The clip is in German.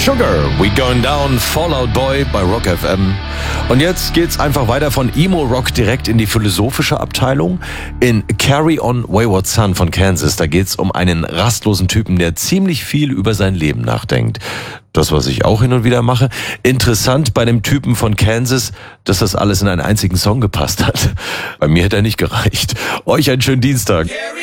Sugar, We Going Down, Fall Out Boy bei Rock FM. Und jetzt geht's einfach weiter von Emo Rock direkt in die philosophische Abteilung. In Carry On Wayward Son von Kansas, da geht's um einen rastlosen Typen, der ziemlich viel über sein Leben nachdenkt. Das, was ich auch hin und wieder mache. Interessant bei dem Typen von Kansas, dass das alles in einen einzigen Song gepasst hat. Bei mir hätte er nicht gereicht. Euch einen schönen Dienstag.